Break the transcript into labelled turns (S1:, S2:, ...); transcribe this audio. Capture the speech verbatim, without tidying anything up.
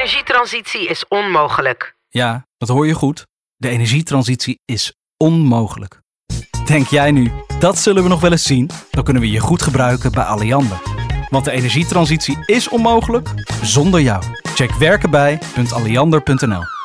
S1: energietransitie is onmogelijk.
S2: Ja, dat hoor je goed. De energietransitie is onmogelijk. Denk jij nu, dat zullen we nog wel eens zien? Dan kunnen we je goed gebruiken bij Alliander. Want de energietransitie is onmogelijk zonder jou. Check werkenbij punt alliander punt n l.